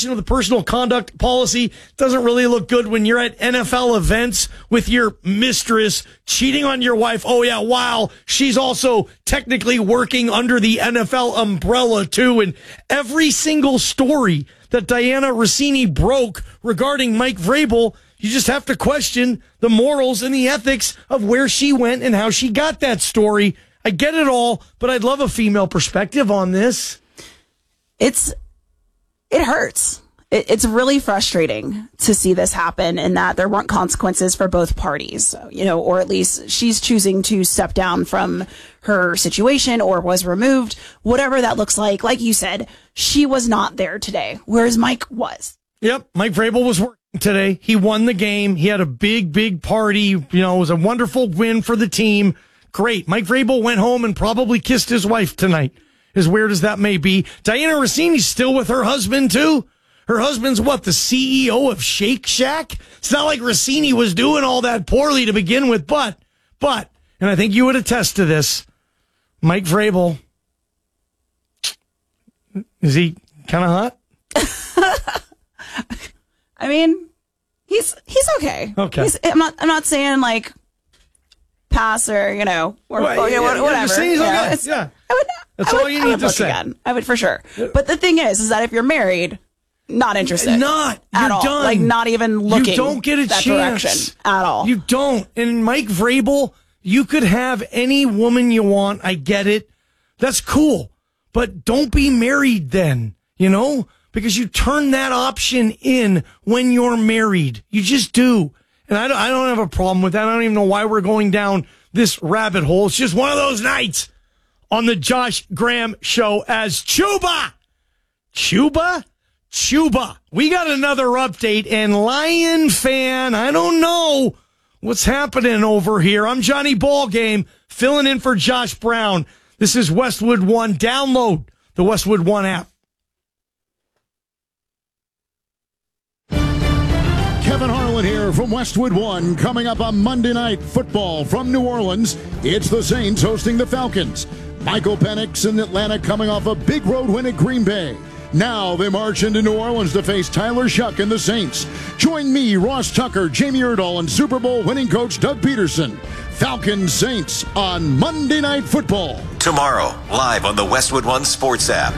violation of the personal conduct policy. Doesn't really look good when you're at NFL events with your mistress cheating on your wife. Oh, yeah, wow. She's also technically working under the NFL umbrella, too. And every single story that Diana Rossini broke regarding Mike Vrabel, you just have to question the morals and the ethics of where she went and how she got that story. I get it all, but I'd love a female perspective on this. It hurts. It's really frustrating to see this happen and that there weren't consequences for both parties, or at least she's choosing to step down from her situation or was removed, whatever that looks like. Like you said, she was not there today, whereas Mike was. Yep, Mike Vrabel was working today. He won the game. He had a big party. It was a wonderful win for the team. Great. Mike Vrabel went home and probably kissed his wife tonight, as weird as that may be. Diana Rossini's still with her husband, too. Her husband's what, the CEO of Shake Shack? It's not like Rossini was doing all that poorly to begin with, but, and I think you would attest to this, Mike Vrabel, is he kind of hot? I mean, he's okay. Okay. I'm not saying like pass or whatever. Saying he's okay. Yeah. That's all you need to say. Again. I would for sure. But the thing is that if you're married, not interested. Not at all. Done. Like not even looking. You don't get a that chance direction at all. You don't. And Mike Vrabel, you could have any woman you want. I get it. That's cool. But don't be married then, because you turn that option in when you're married. You just do. And I don't have a problem with that. I don't even know why we're going down this rabbit hole. It's just one of those nights on the Josh Graham Show as Chuba. We got another update, and Lion fan, I don't know what's happening over here. I'm Johnny Ballgame, filling in for Josh Brown. This is Westwood One. Download the Westwood One app. Kevin Harlan here from Westwood One. Coming up on Monday Night Football from New Orleans, it's the Saints hosting the Falcons. Michael Penix in Atlanta coming off a big road win at Green Bay. Now they march into New Orleans to face Tyler Shuck and the Saints. Join me, Ross Tucker, Jamie Erdahl, and Super Bowl winning coach Doug Peterson. Falcons Saints on Monday Night Football. Tomorrow, live on the Westwood One Sports app.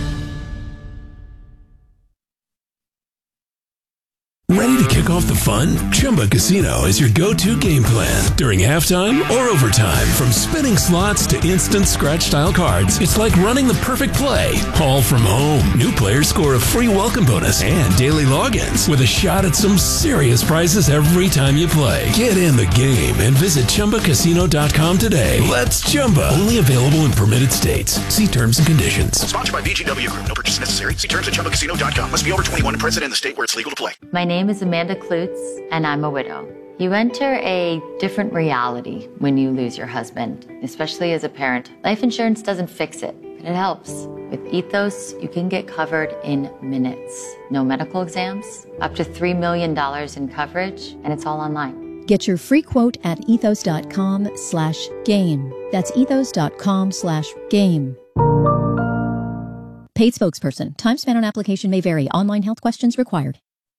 Ready to kick off the fun? Chumba Casino is your go-to game plan during halftime or overtime. From spinning slots to instant scratch-style cards, it's like running the perfect play, all from home. New players score a free welcome bonus and daily logins with a shot at some serious prizes every time you play. Get in the game and visit ChumbaCasino.com today. Let's Chumba. Only available in permitted states. See terms and conditions. Sponsored by VGW Group. No purchase necessary. See terms at ChumbaCasino.com. Must be over 21 and present in the state where it's legal to play. My name is Amanda Klutz, and I'm a widow. You enter a different reality when you lose your husband, especially as a parent. Life insurance doesn't fix it, but it helps. With Ethos, you can get covered in minutes. No medical exams, up to $3 million in coverage, and it's all online. Get your free quote at ethos.com/game. That's ethos.com/game. Paid spokesperson. Time spent on application may vary. Online health questions required.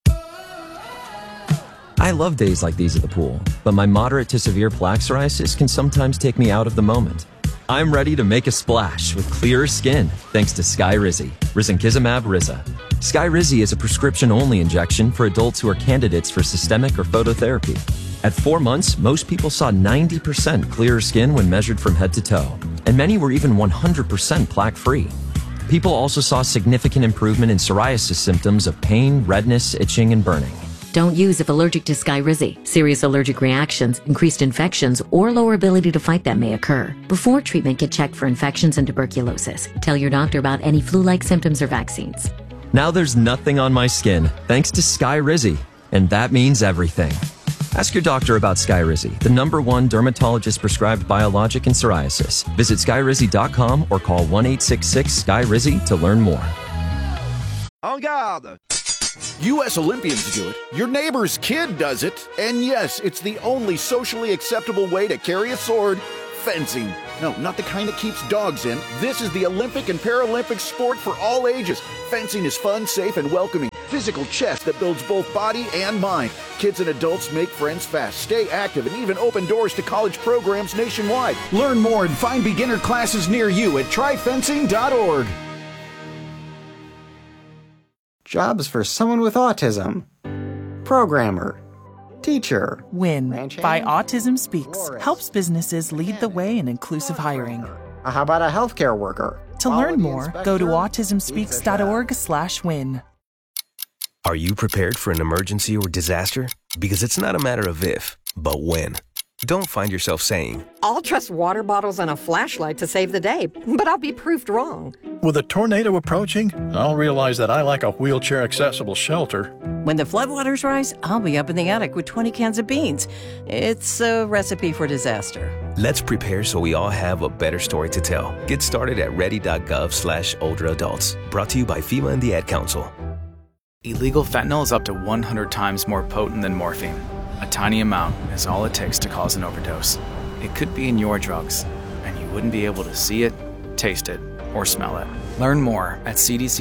I love days like these at the pool, but my moderate to severe plaque psoriasis can sometimes take me out of the moment. I'm ready to make a splash with clearer skin thanks to Skyrizi, risankizumab Riza. Skyrizi is a prescription-only injection for adults who are candidates for systemic or phototherapy. At 4 months, most people saw 90% clearer skin when measured from head to toe, and many were even 100% plaque-free. People also saw significant improvement in psoriasis symptoms of pain, redness, itching, and burning. Don't use if allergic to Skyrizi. Serious allergic reactions, increased infections, or lower ability to fight them may occur. Before treatment, get checked for infections and tuberculosis. Tell your doctor about any flu-like symptoms or vaccines. Now there's nothing on my skin, thanks to Skyrizi, and that means everything. Ask your doctor about Skyrizi, the #1 dermatologist-prescribed biologic in psoriasis. Visit Skyrizi.com or call 1-866-SKYRIZI to learn more. En garde! U.S. Olympians do it, your neighbor's kid does it, and yes, it's the only socially acceptable way to carry a sword, fencing. No, not the kind that keeps dogs in. This is the Olympic and Paralympic sport for all ages. Fencing is fun, safe, and welcoming. physical chess that builds both body and mind. Kids and adults make friends fast, stay active, and even open doors to college programs nationwide. Learn more and find beginner classes near you at tryfencing.org. Jobs for someone with autism. Programmer. Teacher. WIN by Autism Speaks helps businesses lead the way in inclusive hiring. How about a healthcare worker? To learn more, go to autismspeaks.org/win. Are you prepared for an emergency or disaster? Because it's not a matter of if, but when. Don't find yourself saying, I'll trust water bottles and a flashlight to save the day, but I'll be proved wrong. With a tornado approaching, I'll realize that I lack a wheelchair-accessible shelter. When the floodwaters rise, I'll be up in the attic with 20 cans of beans. It's a recipe for disaster. Let's prepare so we all have a better story to tell. Get started at ready.gov/older adults. Brought to you by FEMA and the Ad Council. Illegal fentanyl is up to 100 times more potent than morphine. A tiny amount is all it takes to cause an overdose. It could be in your drugs, and you wouldn't be able to see it, taste it, or smell it. Learn more at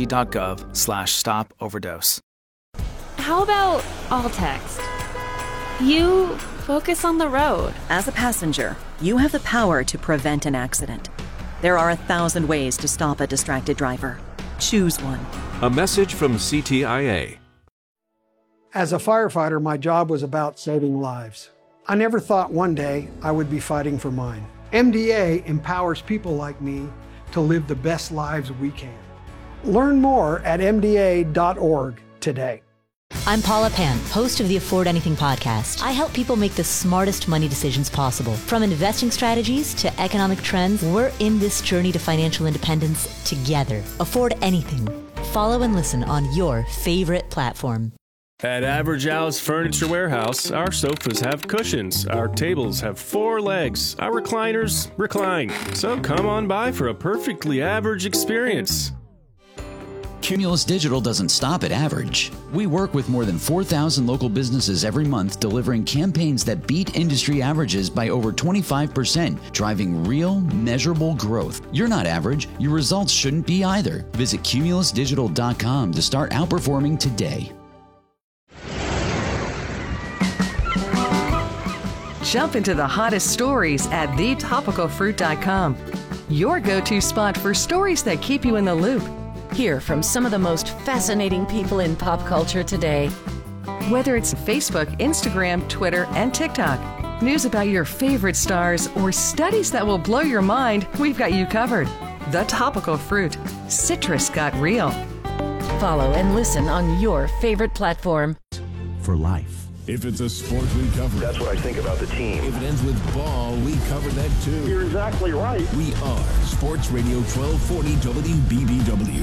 cdc.gov/stop-overdose. How about all text? You focus on the road. As a passenger, you have the power to prevent an accident. There are 1,000 ways to stop a distracted driver. Choose one. A message from CTIA. As a firefighter, my job was about saving lives. I never thought one day I would be fighting for mine. MDA empowers people like me to live the best lives we can. Learn more at MDA.org today. I'm Paula Pan, host of the Afford Anything podcast. I help people make the smartest money decisions possible. From investing strategies to economic trends, we're in this journey to financial independence together. Afford Anything. Follow and listen on your favorite platform. At Average Al's Furniture Warehouse, our sofas have cushions, our tables have 4 legs, our recliners recline. So come on by for a perfectly average experience. Cumulus Digital doesn't stop at average. We work with more than 4,000 local businesses every month, delivering campaigns that beat industry averages by over 25%, driving real, measurable growth. You're not average. Your results shouldn't be either. Visit cumulusdigital.com to start outperforming today. Jump into the hottest stories at thetopicalfruit.com. Your go-to spot for stories that keep you in the loop. Hear from some of the most fascinating people in pop culture today. Whether it's Facebook, Instagram, Twitter, and TikTok, news about your favorite stars, or studies that will blow your mind, we've got you covered. The Topical Fruit. Citrus got real. Follow and listen on your favorite platform. For life. If it's a sport, we cover it. That's what I think about the team. If it ends with ball, we cover that too. You're exactly right. We are Sports Radio 1240 WBBW.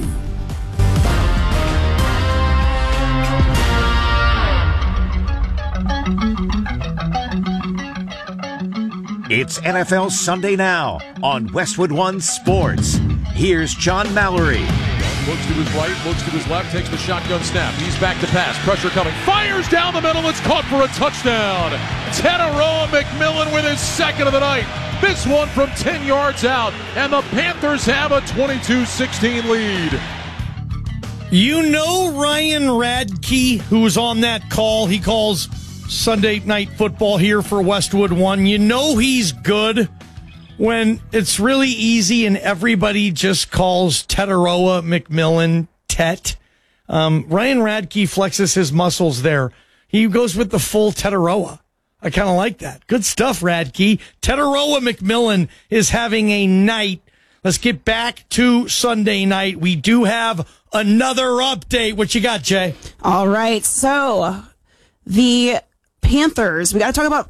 It's NFL Sunday Now on Westwood One Sports. Here's John Mallory. Looks to his right, looks to his left, takes the shotgun snap. He's back to pass. Pressure coming. Fires down the middle. It's caught for a touchdown. Tetairoa McMillan with his second of the night. This one from 10 yards out. And the Panthers have a 22-16 lead. You know Ryan Radke, who was on that call. He calls Sunday Night Football here for Westwood One. You know he's good when it's really easy and everybody just calls Tetairoa McMillan Tet. Ryan Radke flexes his muscles there. He goes with the full Tetairoa. I kind of like that. Good stuff, Radke. Tetairoa McMillan is having a night. Let's get back to Sunday night. We do have another update. What you got, Jay? All right. So the Panthers, we got to talk about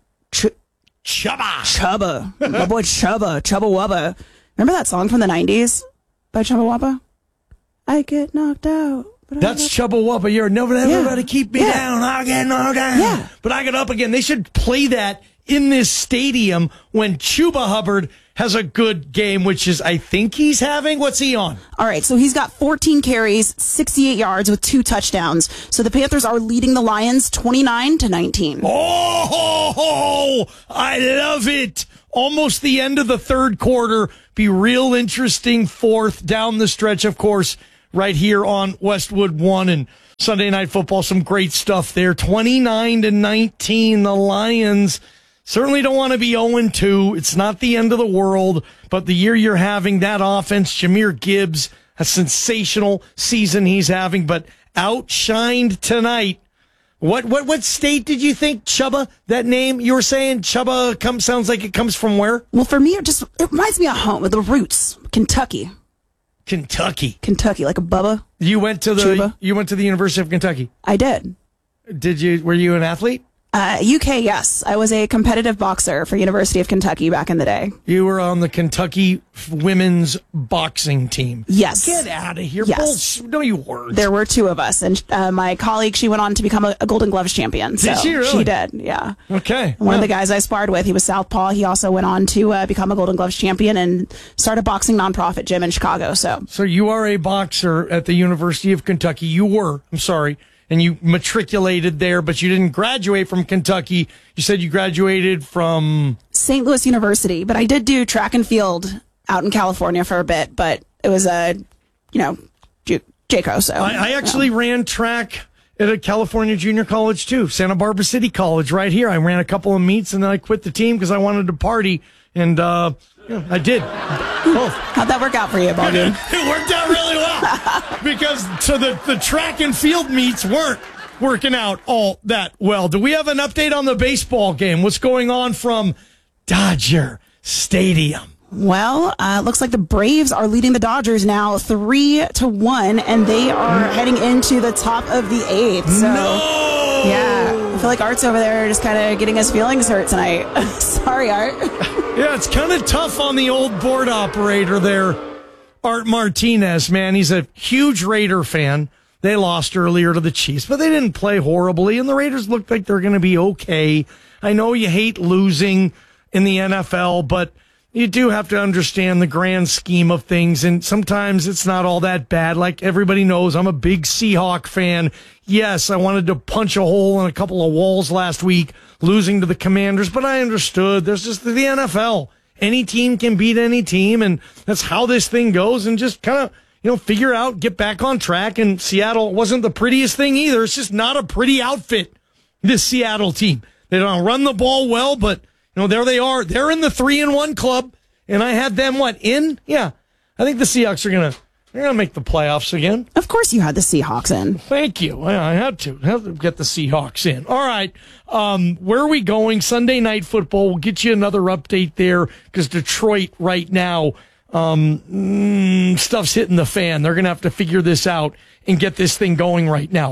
Chubba. My boy Chubba Wubba. Remember that song from the 90s by Chubba Wubba? I get knocked out. That's Chubba Wubba. You're never to keep me down. I get knocked down. But I get up again. They should play that in this stadium when Chuba Hubbard has a good game, which is, I think he's having. What's he on? All right, so he's got 14 carries, 68 yards with 2 touchdowns. So the Panthers are leading the Lions 29-19. Oh, I love it. Almost the end of the third quarter. Be real interesting fourth down the stretch, of course, right here on Westwood One. And Sunday Night Football, some great stuff there. 29-19, the Lions certainly don't want to be 0-2. It's not the end of the world, but the year you're having, that offense, Jahmyr Gibbs, a sensational season he's having, but outshined tonight. What state did you think, Chubba, that name you were saying? Chubba sounds like it comes from where? Well, for me, it reminds me of home, with the roots. Kentucky, like a Bubba. You went to the University of Kentucky. I did. Were you an athlete? UK, yes. I was a competitive boxer for University of Kentucky back in the day. You were on the Kentucky women's boxing team. Yes. Get out of here. Yes. No, you weren't. There were two of us. And my colleague, she went on to become a Golden Gloves champion. Did she really? She did, yeah. Okay. One of the guys I sparred with, he was southpaw. He also went on to become a Golden Gloves champion and start a boxing nonprofit gym in Chicago. So you are a boxer at the University of Kentucky. You were. I'm sorry. And you matriculated there, but you didn't graduate from Kentucky. You said you graduated from St. Louis University, but I did do track and field out in California for a bit, but it was JCO. So I actually ran track at a California junior college too, Santa Barbara City College right here. I ran a couple of meets and then I quit the team because I wanted to party, and I did. Both. How'd that work out for you, Bobby? It worked out really well because the track and field meets weren't working out all that well. Do we have an update on the baseball game? What's going on from Dodger Stadium? Well, looks like the Braves are leading the Dodgers now 3-1, and they are heading into the top of the 8th. So, no! Yeah, I feel like Art's over there just kind of getting his feelings hurt tonight. Sorry, Art. Yeah, it's kind of tough on the old board operator there, Art Martinez, man. He's a huge Raider fan. They lost earlier to the Chiefs, but they didn't play horribly, and the Raiders looked like they're going to be okay. I know you hate losing in the NFL, but you do have to understand the grand scheme of things, and sometimes it's not all that bad. Like everybody knows, I'm a big Seahawk fan. Yes, I wanted to punch a hole in a couple of walls last week, losing to the Commanders, but I understood. There's just the NFL. Any team can beat any team, and that's how this thing goes, and just kind of, figure out, get back on track. And Seattle wasn't the prettiest thing either. It's just not a pretty outfit, this Seattle team. They don't run the ball well, but there they are. They're in the 3-1 club, and I had them in? Yeah. I think the Seahawks are going to make the playoffs again. Of course you had the Seahawks in. Thank you. I had to get the Seahawks in. All right. Where are we going? Sunday Night Football. We'll get you another update there because Detroit right now, stuff's hitting the fan. They're going to have to figure this out and get this thing going right now.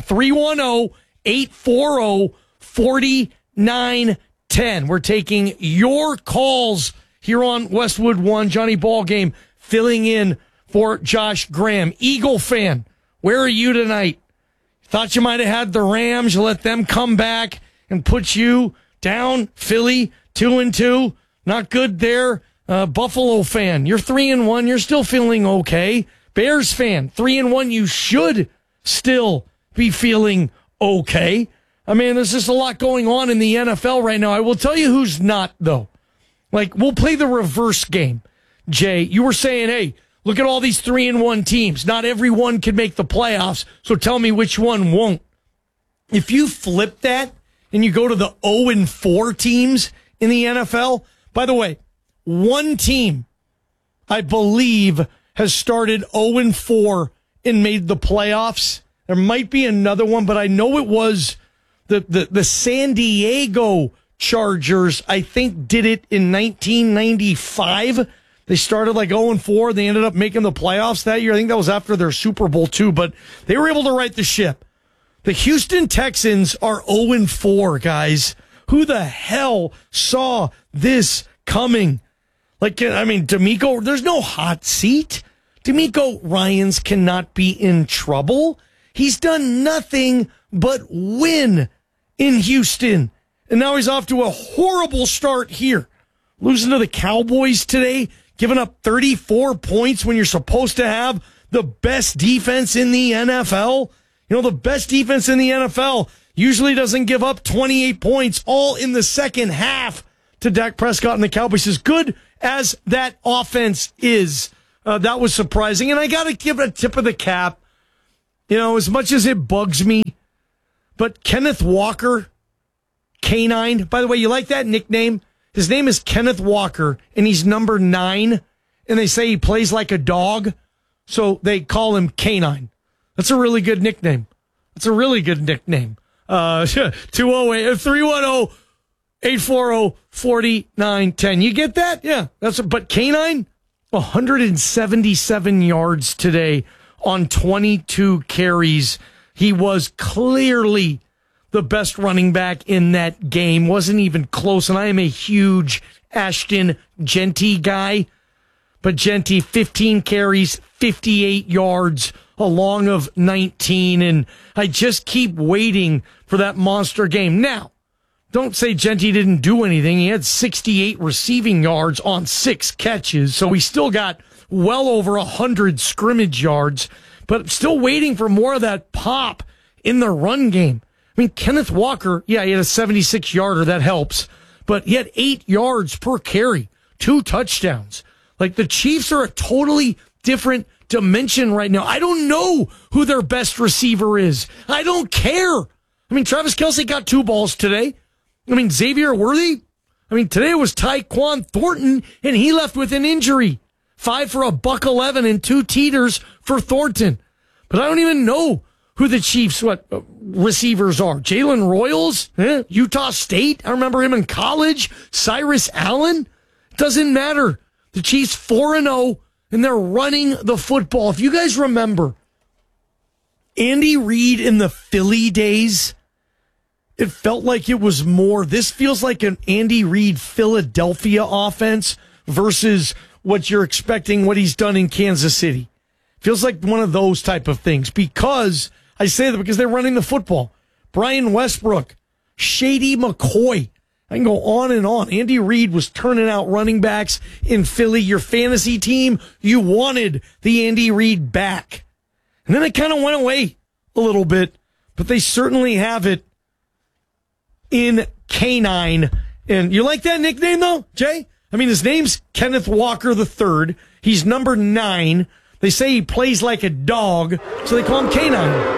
310-840-4910. We're taking your calls here on Westwood One. Johnny Ballgame filling in for Josh Graham. Eagle fan, where are you tonight? Thought you might have had the Rams. You let them come back and put you down. Philly, 2-2. Not good there. Buffalo fan, you're 3-1. You're still feeling okay. Bears fan, 3-1. You should still be feeling okay. I mean, there's just a lot going on in the NFL right now. I will tell you who's not, though. We'll play the reverse game. Jay, you were saying, hey, look at all these 3-1 teams. Not every one can make the playoffs, so tell me which one won't. If you flip that and you go to the 0-4 teams in the NFL, by the way, one team, I believe, has started 0-4 and made the playoffs. There might be another one, but I know it was the San Diego Chargers, I think, did it in 1995. They started 0-4. They ended up making the playoffs that year. I think that was after their Super Bowl too, but they were able to right the ship. The Houston Texans are 0-4, guys. Who the hell saw this coming? D'Amico, there's no hot seat. D'Amico Ryans cannot be in trouble. He's done nothing but win in Houston. And now he's off to a horrible start here. Losing to the Cowboys today, giving up 34 points when you're supposed to have the best defense in the NFL. The best defense in the NFL usually doesn't give up 28 points all in the second half to Dak Prescott and the Cowboys. As good as that offense is, that was surprising. And I got to give a tip of the cap as much as it bugs me, but Kenneth Walker, K9, by the way, you like that nickname? His name is Kenneth Walker, and he's number 9, and they say he plays like a dog, so they call him K9. That's a really good nickname. 208-310-4910. You get that? Yeah. But K9, 177 yards today on 22 carries. He was clearly the best running back in that game. Wasn't even close. And I am a huge Ashton Jeanty guy. But Jeanty, 15 carries, 58 yards, a long of 19. And I just keep waiting for that monster game. Now, don't say Jeanty didn't do anything. He had 68 receiving yards on 6 catches. So he still got well over 100 scrimmage yards. But still waiting for more of that pop in the run game. I mean, Kenneth Walker, he had a 76-yarder. That helps. But he had 8 yards per carry, 2 touchdowns. Like, the Chiefs are a totally different dimension right now. I don't know who their best receiver is. I don't care. I mean, Travis Kelce got 2 balls today. I mean, Xavier Worthy. I mean, today was Tyquan Thornton, and he left with an injury. 5 for $111 and 2 teeters for Thornton. But I don't even know who the Chiefs' receivers are. Jalen Royals, Utah State. I remember him in college. Cyrus Allen. Doesn't matter. The Chiefs 4-0, and they're running the football. If you guys remember, Andy Reid in the Philly days, it felt like it was more. This feels like an Andy Reid Philadelphia offense versus what you're expecting, what he's done in Kansas City. Feels like one of those type of things, because I say that because they're running the football. Brian Westbrook, Shady McCoy. I can go on and on. Andy Reid was turning out running backs in Philly. Your fantasy team, you wanted the Andy Reid back. And then it kind of went away a little bit, but they certainly have it in K9. And you like that nickname, though, Jay? I mean, his name's Kenneth Walker III. He's number 9. They say he plays like a dog, so they call him K9.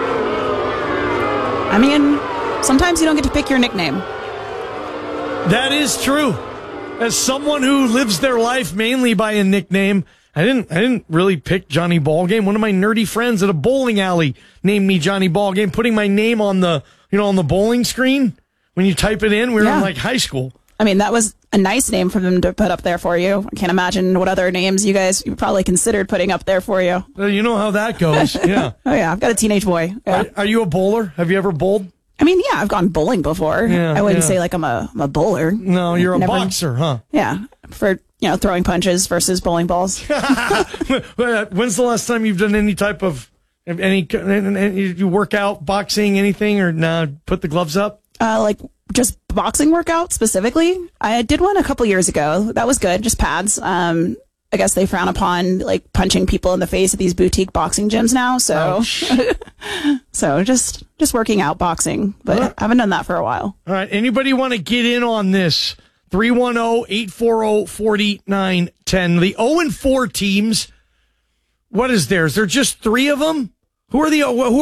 I mean, sometimes you don't get to pick your nickname. That is true. As someone who lives their life mainly by a nickname, I didn't really pick Johnny Ballgame. One of my nerdy friends at a bowling alley named me Johnny Ballgame, putting my name on the bowling screen. When you type it in, we were in like high school. I mean, that was a nice name for them to put up there for you. I can't imagine what other names you probably considered putting up there for you. You know how that goes. Yeah. Oh, yeah. I've got a teenage boy. Yeah. Are you a bowler? Have you ever bowled? I mean, yeah, I've gone bowling before. Yeah, I wouldn't say like I'm a bowler. No, you're a boxer, huh? Yeah. For, throwing punches versus bowling balls. When's the last time you've done any type of, you work out, boxing, anything, or put the gloves up? Like just boxing workout specifically. I did one a couple years ago. That was good. Just pads. I guess they frown upon like punching people in the face at these boutique boxing gyms now. So, so just working out boxing, but I haven't done that for a while. All right. Anybody want to get in on this? 310-840-4910. The 0-4 teams. What is there? Is there just 3 of them? Who are the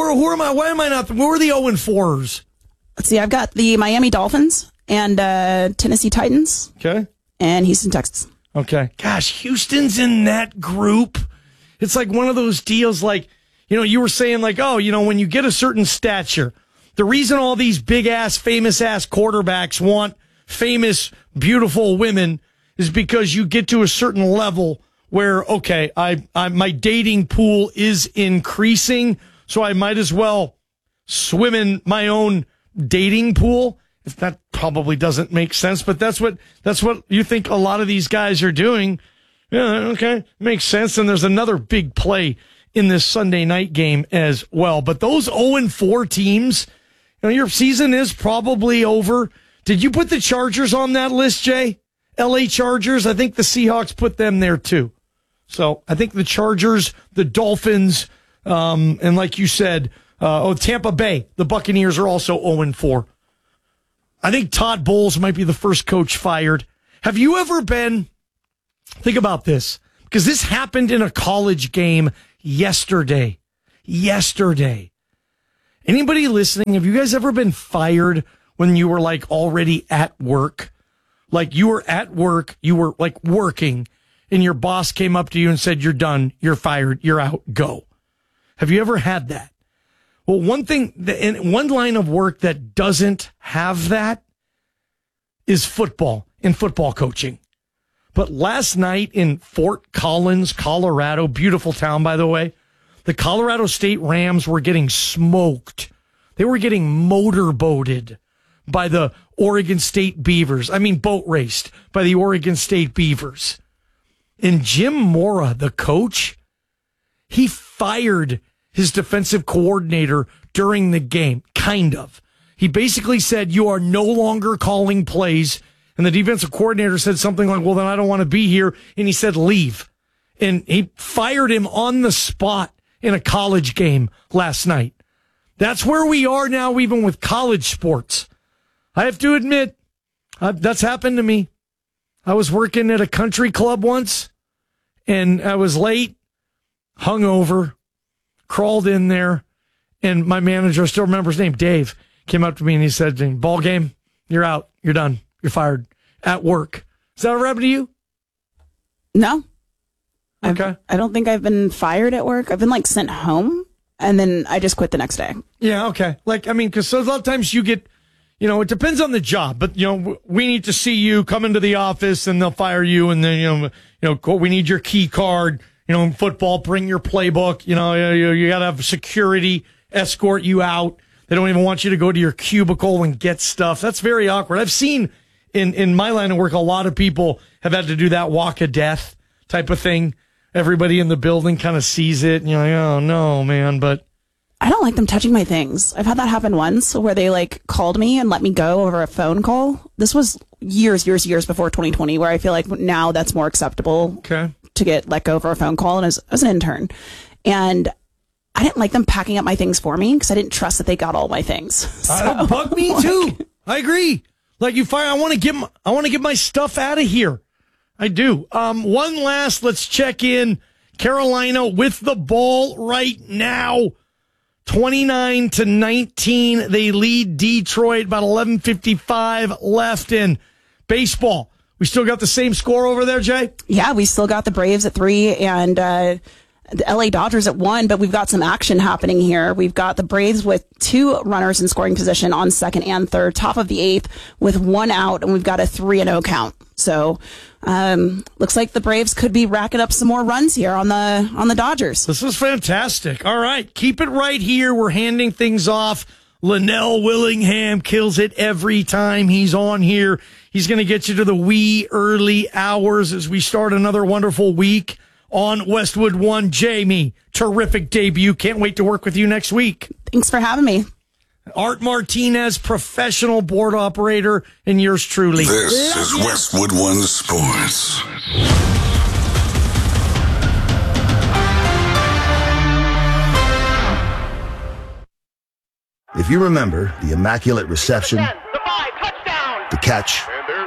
0-4ers? Let's see. I've got the Miami Dolphins and Tennessee Titans. Okay. And Houston Texans. Okay. Gosh, Houston's in that group. It's like one of those deals like, you were saying like, when you get a certain stature, the reason all these big ass, famous ass quarterbacks want famous, beautiful women is because you get to a certain level where, okay, my dating pool is increasing, so I might as well swim in my own dating pool. If that probably doesn't make sense, but that's what you think a lot of these guys are doing. Yeah, okay, makes sense. And there's another big play in this Sunday night game as well. But those 0-4 teams, your season is probably over. Did you put the Chargers on that list, Jay? LA Chargers, I think the Seahawks put them there too. So I think the Chargers, the Dolphins, and like you said, Tampa Bay, the Buccaneers are also 0-4. I think Todd Bowles might be the first coach fired. Have you ever been, think about this, because this happened in a college game yesterday. Anybody listening, have you guys ever been fired when you were like already at work? Like you were at work, you were like working, and your boss came up to you and said, you're done, you're fired, you're out, go. Have you ever had that? Well, one line of work that doesn't have that is football and football coaching. But last night in Fort Collins, Colorado, beautiful town, by the way, the Colorado State Rams were getting smoked. They were getting motorboated by the Oregon State Beavers. I mean, boat raced by the Oregon State Beavers. And Jim Mora, the coach, he fired his defensive coordinator during the game, kind of. He basically said, you are no longer calling plays. And the defensive coordinator said something like, well, then I don't want to be here. And he said, leave. And he fired him on the spot in a college game last night. That's where we are now, even with college sports. I have to admit, that's happened to me. I was working at a country club once, and I was late, hungover, crawled in there, and my manager, I still remember his name, Dave, came up to me and he said, ball game, you're out, you're done, you're fired at work. Has that ever happened to you? No. Okay. I don't think I've been fired at work. I've been like sent home, and then I just quit the next day. Yeah, okay. Like, I mean, because a lot of times you get, it depends on the job, but, we need to see you come into the office and they'll fire you. And then, we need your key card, in football, bring your playbook, you got to have security escort you out. They don't even want you to go to your cubicle and get stuff. That's very awkward. I've seen in my line of work, a lot of people have had to do that walk of death type of thing. Everybody in the building kind of sees it and you're like, oh no, man, but. I don't like them touching my things. I've had that happen once where they like called me and let me go over a phone call. This was years before 2020, where I feel like now that's more acceptable to get let go over a phone call. And I was an intern, and I didn't like them packing up my things for me because I didn't trust that they got all my things. So, bug me too. I agree. Like you fire, I want to get my stuff out of here. I do. One last, let's check in. Carolina with the ball right now. 29-19. They lead Detroit, about 11:55 left in baseball. We still got the same score over there, Jay? Yeah, we still got the Braves at 3 and the LA Dodgers at 1, but we've got some action happening here. We've got the Braves with 2 runners in scoring position on second and third, top of the 8th with 1 out, and we've got a 3-0 count. So, looks like the Braves could be racking up some more runs here on the Dodgers. This is fantastic. All right, keep it right here. We're handing things off. Linnell Willingham kills it every time he's on here. He's going to get you to the wee early hours as we start another wonderful week on Westwood One. Jamie, terrific debut. Can't wait to work with you next week. Thanks for having me. Art Martinez, professional board operator, and yours truly. This is Westwood One Sports. If you remember the Immaculate Reception, the catch,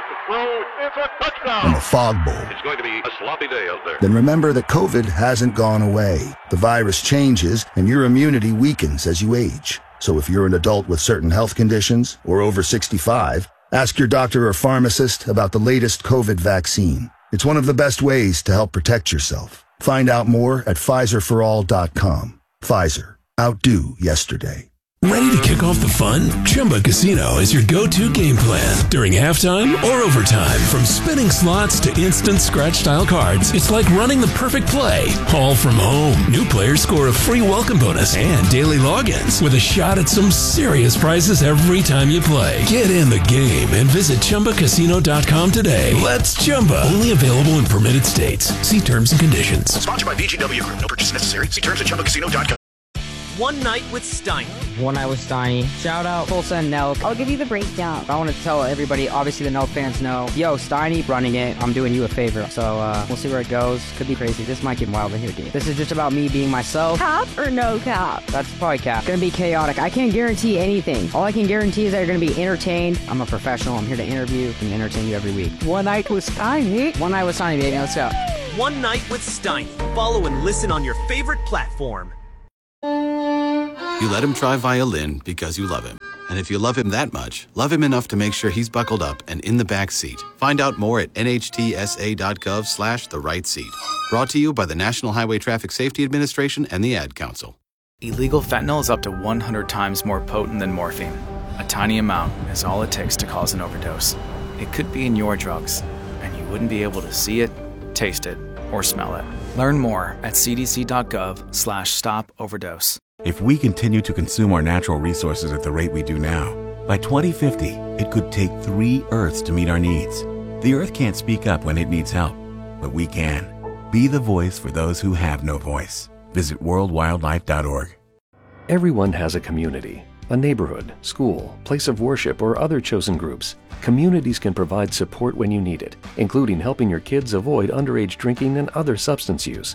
and the Fog Bowl, It's going to be a sloppy day out there. then remember that COVID hasn't gone away. The virus changes, and your immunity weakens as you age. So if you're an adult with certain health conditions or over 65, ask your doctor or pharmacist about the latest COVID vaccine. It's one of the best ways to help protect yourself. Find out more at PfizerForAll.com. Pfizer. Outdo yesterday. Ready to kick off the fun? Chumba Casino is your go-to game plan during halftime or overtime. From spinning slots to instant scratch-style cards, it's like running the perfect play, all from home. New players score a free welcome bonus and daily logins with a shot at some serious prizes every time you play. Get in the game and visit ChumbaCasino.com today. Let's Chumba. Only available in permitted states. See terms and conditions. Sponsored by VGW Group. No purchase necessary. See terms at ChumbaCasino.com. One Night with Steiny. One Night with Steiny. Shout out Tulsa and Nelk. I'll give you the breakdown. I want to tell everybody, obviously the Nelk fans know, yo, Steiny running it. I'm doing you a favor. So we'll see where it goes. Could be crazy. This might get wild in here, dude. This is just about me being myself. Cap or no cap? That's probably cap. It's gonna be chaotic. I can't guarantee anything. All I can guarantee is that you're gonna be entertained. I'm a professional. I'm here to interview and entertain you every week. One Night with Steiny. One Night with Steiny, baby. Let's go. One Night with Steiny. Follow and listen on your favorite platform. You let him try violin because you love him. And if you love him that much, love him enough to make sure he's buckled up and in the back seat. Find out more at nhtsa.gov/the-right-seat. Brought to you by the National Highway Traffic Safety Administration and the Ad Council. Illegal fentanyl is up to 100 times more potent than morphine. A tiny amount is all it takes to cause an overdose. It could be in your drugs, and you wouldn't be able to see it, taste it, or smell it. Learn more at cdc.gov/stop-overdose. If we continue to consume our natural resources at the rate we do now, by 2050, it could take 3 Earths to meet our needs. The Earth can't speak up when it needs help, but we can. Be the voice for those who have no voice. Visit worldwildlife.org. Everyone has a community, a neighborhood, school, place of worship, or other chosen groups. Communities can provide support when you need it, including helping your kids avoid underage drinking and other substance use.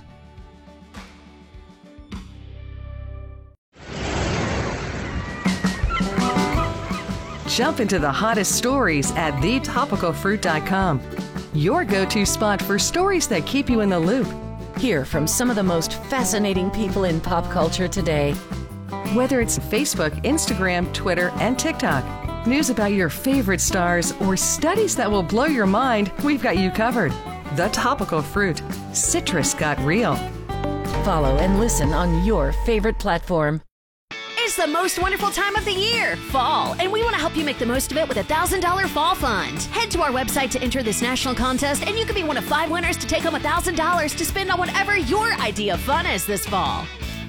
Jump into the hottest stories at thetopicalfruit.com. Your go-to spot for stories that keep you in the loop. Hear from some of the most fascinating people in pop culture today. Whether it's Facebook, Instagram, Twitter, and TikTok, news about your favorite stars, or studies that will blow your mind, we've got you covered. The Topical Fruit. Citrus got real. Follow and listen on your favorite platform. It's the most wonderful time of the year, fall, and we want to help you make the most of it with a $1,000 fall fund. Head to our website to enter this national contest, and you could be one of 5 winners to take home $1,000 to spend on whatever your idea of fun is this fall.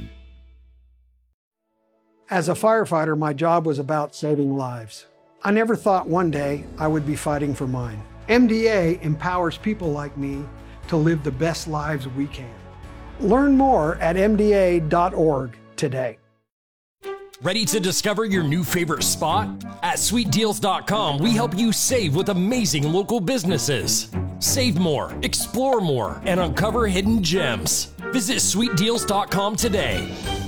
As a firefighter, my job was about saving lives. I never thought one day I would be fighting for mine. MDA empowers people like me to live the best lives we can. Learn more at mda.org today. Ready to discover your new favorite spot? At sweetdeals.com, we help you save with amazing local businesses. Save more, explore more, and uncover hidden gems. Visit sweetdeals.com today.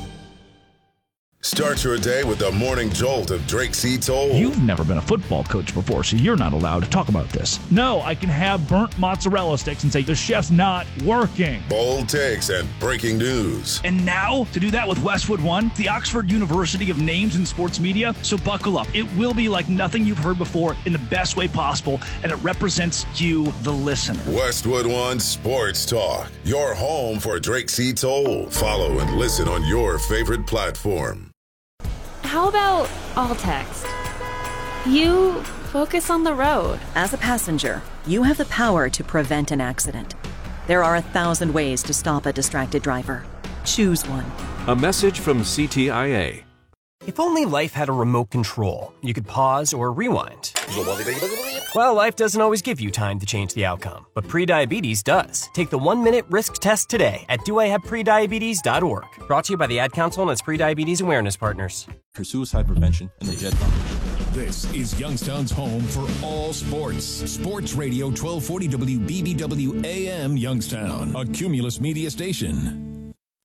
Start your day with the morning jolt of Drake C. Toll. You've never been a football coach before, so you're not allowed to talk about this. No, I can have burnt mozzarella sticks and say the chef's not working. Bold takes and breaking news. And now, to do that with Westwood One, the Oxford University of Names in Sports Media. So buckle up. It will be like nothing you've heard before in the best way possible, and it represents you, the listener. Westwood One Sports Talk, your home for Drake C. Toll. Follow and listen on your favorite platform. How about all text? You focus on the road. As a passenger, you have the power to prevent an accident. There are 1,000 ways to stop a distracted driver. Choose one. A message from CTIA. If only life had a remote control, you could pause or rewind. Well, life doesn't always give you time to change the outcome, but prediabetes does. Take the 1-minute risk test today at doihaveprediabetes.org. Brought to you by the Ad Council and its prediabetes awareness partners. For suicide prevention and the JET Foundation. This is Youngstown's home for all sports. Sports Radio 1240 WBBW AM Youngstown, a Cumulus Media station.